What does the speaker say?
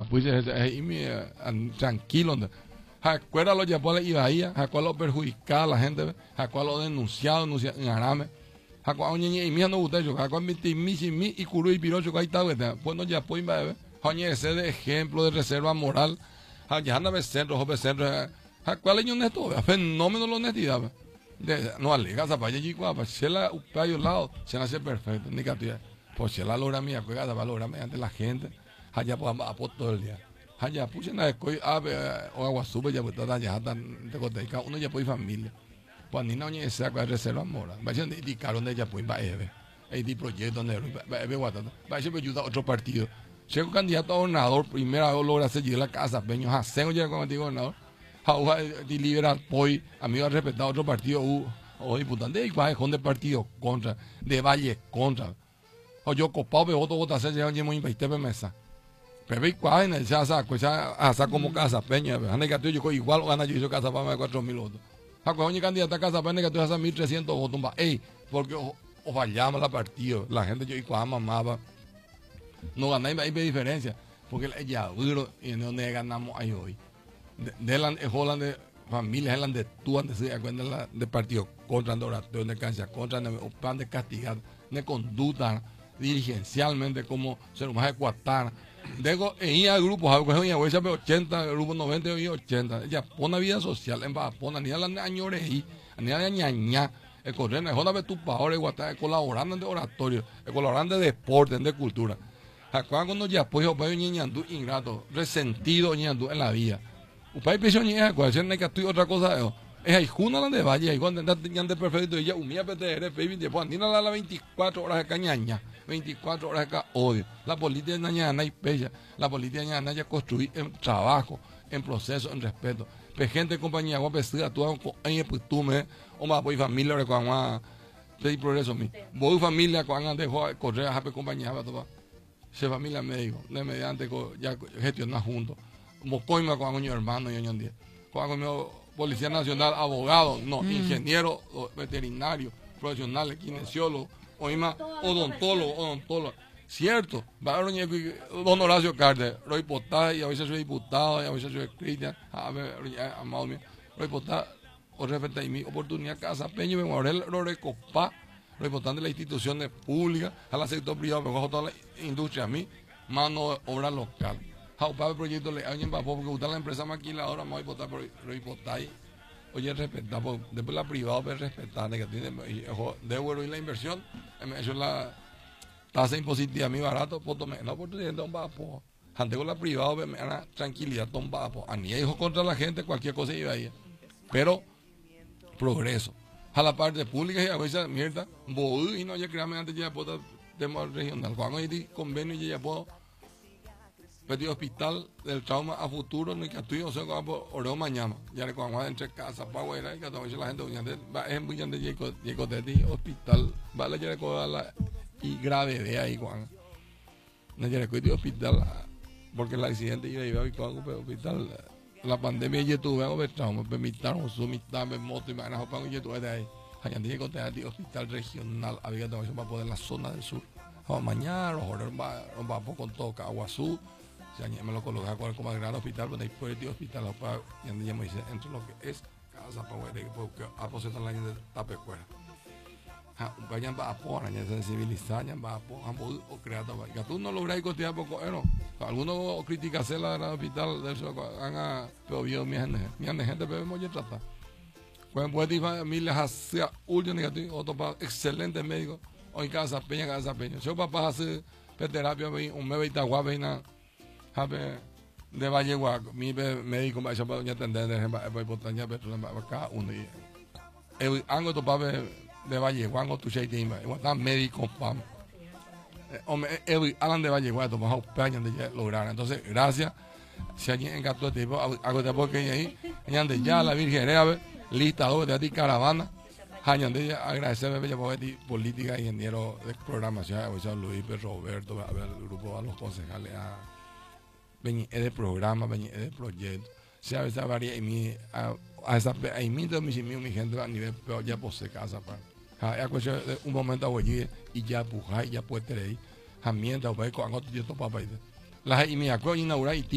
pues y me tranquilo. Jacuera lo llevó a la Ibaía, Jacuera lo perjudicaba a la gente, Jacuera lo denunciado en Arame. Jacuera oñe y mía no gusta yo, Jacuera mi y curu y pirocho que ahí está, pues no ya pues va, oñe ese de ejemplo de reserva moral. Ya anda centro, Jacuera leño honesto, fenómeno la honestidad. No alega zapaya y cuapa, se la upayo lado, se nace perfecto, ni catía. Pues se la logra mía, pues va a lograr mediante la gente, allá pues a todo el día. Allá pues en la escuela, o agua sube, ya pues toda ya están de coteca, uno ya pues familia. Pues ni no ni se reserva mora, vayan de caro de ya pues va eve. Hay de proyecto de eve guatata, vayan pues ayuda a otro partido. Si un candidato a gobernador, primera vez logra seguir la casa, peño, hacen ya como digo gobernador. De liberal poi amigo ha respetado otro partido o diputado de Iguajón de partido contra de Valle contra o yo copado de otro vota se llevan muy impactante mesa pero igual en el asa como casa peña anda que yo igual gana yo casa para 4.000 votos a coño candidato a casa peña que tú haces 1.300 votos porque o fallamos la partido la gente yo igual mamaba no ganáis hay diferencia porque ya duro y no ganamos ahí hoy de la Holland familias Holland de tú antes se cuenta de partido contra de oración de cancha contra de plan de castigar de conducta dirigencialmente como ser humano ecuatar digo en el grupo algo es 80 grupo 90 y 80 ya pone vida social en pone ni a la añores y ni a la ñaña el correr es una vez tu ahora igual colaborando de oratorio colaborando de deporte de cultura cuando ya apoyo para ñañando ingrato resentido ñando en la vida Upay presión y es cual que estoy otra cosa es ahí juna de valle ahí cuando de perfecto y ya umía PTR baby después andina la 24 horas de cañaña 24 horas de acá odio la política de ñaña y pecha la política de ñaña ya construir en trabajo en proceso en respeto pe gente compañía guapa pesida tú en pues tú me o más voy familia de cuando de progreso mi voy familia cuando dejó correr a compañía va todo se familia médico de mediante ya gestionar juntos como coima con mi hermano y año 10 con mi policía nacional abogado no ingeniero veterinario profesional kinesiólogo o más odontólogo cierto don Horacio Carter Roy Potá y a veces soy diputado y a veces soy Cristian a ver amado mío Roy Potá o respecto a mi oportunidad casa peño me morel lo recopa lo importante de las instituciones públicas a la sector privado me cojo toda la industria a mí mano de obra local para el proyecto le alguien va porque gusta la empresa maquiladora me voy a votar por ahí oye respetar después la privada pero respetar que tiene de y la inversión eso es la tasa impositiva muy barato pues tomé la oportunidad de un vapo ante con la privada me da tranquilidad un vapo a ni hijo contra la gente cualquier cosa iba ahí pero progreso a la parte pública y a veces mierda y no ya créame antes ya puedo tema regional cuando hay convenio y ya puedo Petit hospital del trauma a futuro no que estoy o sea oro mañana ya le cuando entre casa para y que todo la gente va es muy grande llego de hospital vale ya le la y grave de ahí cuando no ya le hospital porque el accidente iba a hospital la pandemia ya tuve a trauma permitieron sumitarme moto y manejo para yo tuve de ahí allá llego de hospital regional había todo eso para poder la zona del sur mañana va con todo Aguazú me lo colocaba con como gran hospital, pero después el hospital y me dice entre lo que es casa para porque aposentan la gente tapecuera. Vayan para apoyar, ya sensibilizar, ya para apoyar o crear que tú no logras costear poco, algunos critican hacer la hospital de eso haga pero vio mi gente pero me trata. Cuando puede familias hacia ultra negativo, otro para excelentes médicos, o en casa peña. Si papá hace terapia un mes de agua de Valleguá, mi médico me ha hecho entender de importancia pero cada uno el ángulo topaba de Valleguá no tu cheite igual médico pam el Alan de Valleguá tomamos peña de lograr entonces gracias si alguien encantó el tipo algo de porque ahí de ya la Virgen lista de ti caravana de agradecerme por política ingeniero de programación a Luis Roberto el grupo a los concejales venir de programa, venir de proyecto. Si a veces varía y mi a esa ahí mi gente a nivel pero ya posee casa para. Ya cuestión de un momento allí y ya puja y ya puede tener ahí. Mientras pues con otro papá. La y mi acuerdo inaugurar